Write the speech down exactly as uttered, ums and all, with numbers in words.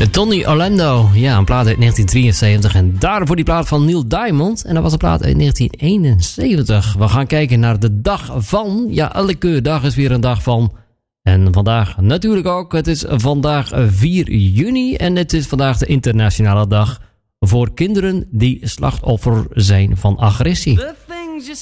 Tony Orlando, ja, een plaat uit negentien drieënzeventig. En daarvoor die plaat van Neil Diamond. En dat was een plaat uit negentien eenenzeventig. We gaan kijken naar de dag van. Ja, elke dag is weer een dag van. En vandaag natuurlijk ook. Het is vandaag vier juni. En het is vandaag de internationale dag voor kinderen die slachtoffer zijn van agressie.